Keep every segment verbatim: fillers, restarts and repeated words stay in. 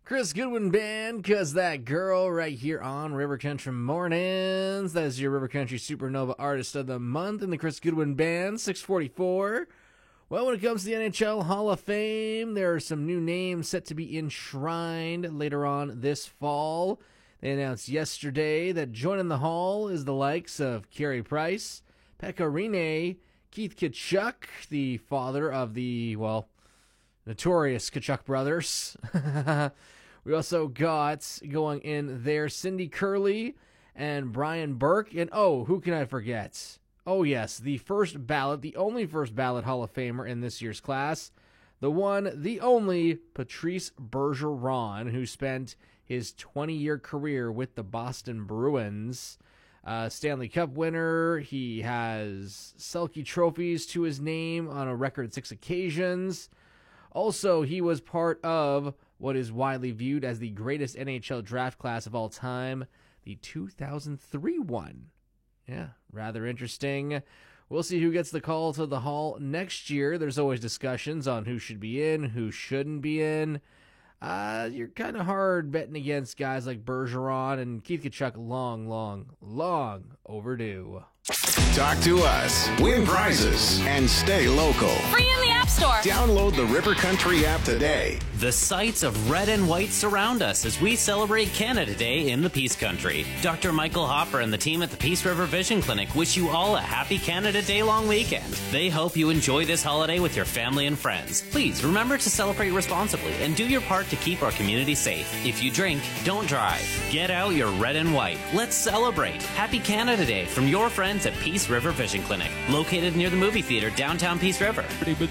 Chris Goodwin Band, Cause That Girl, right here on River Country Mornings. That is your River Country Supernova Artist of the Month in the Chris Goodwin Band, six forty-four. Well, when it comes to the N H L Hall of Fame, there are some new names set to be enshrined later on this fall. They announced yesterday that joining the Hall is the likes of Carey Price, Pekka Rinne, Keith Tkachuk, the father of the, well, notorious Tkachuk brothers. We also got going in there Cindy Curley and Brian Burke. And oh, who can I forget? Oh, yes, the first ballot, the only first ballot Hall of Famer in this year's class, the one, the only Patrice Bergeron, who spent his twenty-year career with the Boston Bruins. Uh, Stanley Cup winner. He has Selke trophies to his name on a record six occasions. Also, he was part of what is widely viewed as the greatest N H L draft class of all time, the two thousand three one. Yeah, rather interesting. We'll see who gets the call to the Hall next year. There's always discussions on who should be in, who shouldn't be in. Uh, you're kind of hard betting against guys like Bergeron and Keith Tkachuk. Long, long, long overdue. Talk to us, win prizes, and stay local. Free in the App Store. Download the River Country app today. The sights of red and white surround us as we celebrate Canada Day in the Peace Country. Doctor Michael Hopper and the team at the Peace River Vision Clinic wish you all a happy Canada Day long weekend. They hope you enjoy this holiday with your family and friends. Please remember to celebrate responsibly and do your part to keep our community safe. If you drink, don't drive. Get out your red and white. Let's celebrate. Happy Canada Day from your friends at Peace River Vision Clinic, located near the movie theater downtown Peace River.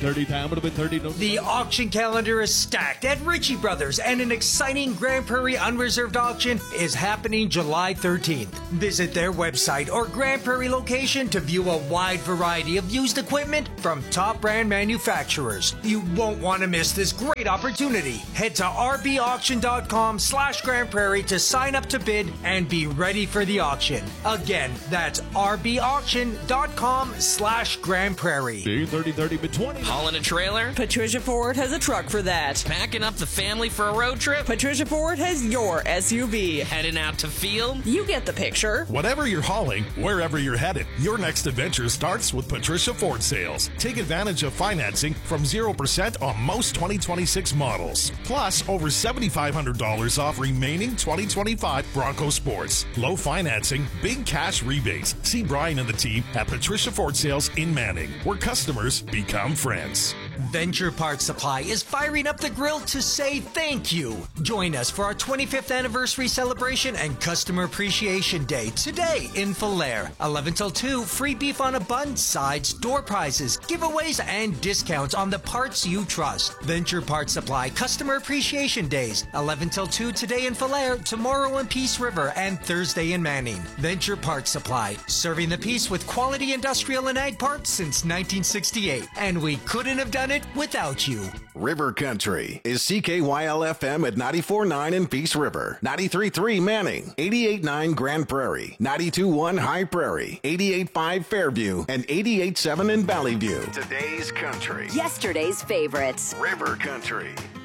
The auction calendar is stacked at Ritchie Brothers, and an exciting Grand Prairie unreserved auction is happening July thirteenth. Visit their website or Grand Prairie location to view a wide variety of used equipment from top brand manufacturers. You won't want to miss this great opportunity. Head to rbauction.com slash Grand Prairie to sign up to bid and be ready for the auction. Again, that's rbauction.com slash Grand Prairie. thirty thirty twenty. Hauling a trailer? Patricia Ford has a truck for that. Packing up the family for a road trip? Patricia Ford has your S U V. Heading out to field? You get the picture. Whatever you're hauling, wherever you're headed, your next adventure starts with Patricia Ford sales. Take advantage of financing from zero percent on most twenty twenty-six models. Plus, over seven thousand five hundred dollars off remaining twenty twenty-five Bronco Sports. Low financing, big cash rebates. See Brian and the team at Patricia Ford Sales in Manning, where customers become friends. Venture Parts Supply is firing up the grill to say thank you. Join us for our twenty-fifth anniversary celebration and Customer Appreciation Day today in Falher. eleven till two, free beef on a bun, sides, door prizes, giveaways, and discounts on the parts you trust. Venture Parts Supply Customer Appreciation Days, eleven till two today in Falher, tomorrow in Peace River, and Thursday in Manning. Venture Parts Supply, serving the Peace with quality industrial and ag parts since nineteen sixty-eight. And we couldn't have done it without you. River Country is C K Y L F M at ninety-four point nine in Peace River, ninety-three point three Manning, eighty-eight point nine Grand Prairie, ninety-two point one High Prairie, eighty-eight point five Fairview, and eighty-eight point seven in Valley View. Today's country. Yesterday's favorites. River Country.